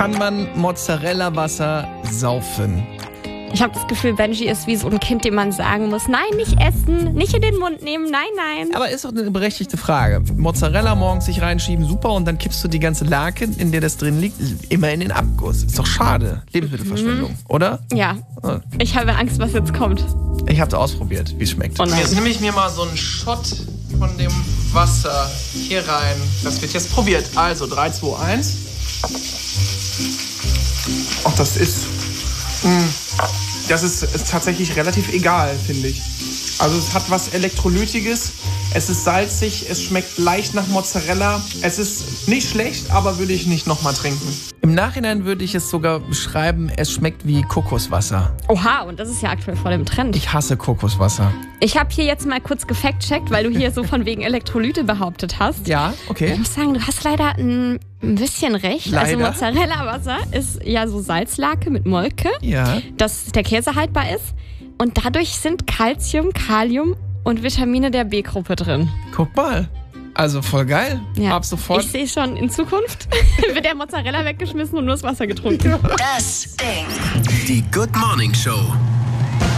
Kann man Mozzarella-Wasser saufen? Ich habe das Gefühl, Benji ist wie so ein Kind, dem man sagen muss, nein, nicht essen, nicht in den Mund nehmen, nein. Aber ist doch eine berechtigte Frage. Mozzarella morgens sich reinschieben, super, und dann kippst du die ganze Lake, in der das drin liegt, immer in den Abguss. Ist doch schade. Lebensmittelverschwendung, oder? Ja. Oh. Ich habe Angst, was jetzt kommt. Ich habe es ausprobiert, wie es schmeckt. Oh nein. Jetzt nehme ich mir mal so einen Shot von dem Wasser hier rein. Das wird jetzt probiert. Also 3, 2, 1. Ach, das ist tatsächlich relativ egal, finde ich. Also es hat was Elektrolytiges, es ist salzig, es schmeckt leicht nach Mozzarella. Es ist nicht schlecht, aber würde ich nicht nochmal trinken. Im Nachhinein würde ich es sogar beschreiben, es schmeckt wie Kokoswasser. Oha, und das ist ja aktuell voll im Trend. Ich hasse Kokoswasser. Ich habe hier jetzt mal kurz gefact-checkt, weil du hier so von wegen Elektrolyte behauptet hast. Ja, okay. Ich muss sagen, du hast leider ein bisschen recht. Leider? Also Mozzarella-Wasser ist ja so Salzlake mit Molke, Ja. dass der Käse haltbar ist. Und dadurch sind Calcium, Kalium und Vitamine der B-Gruppe drin. Guck mal. Also voll geil. Ja. Ab sofort. Ich sehe schon, in Zukunft wird der Mozzarella weggeschmissen und nur das Wasser getrunken. Das Ding. Die Good Morning Show.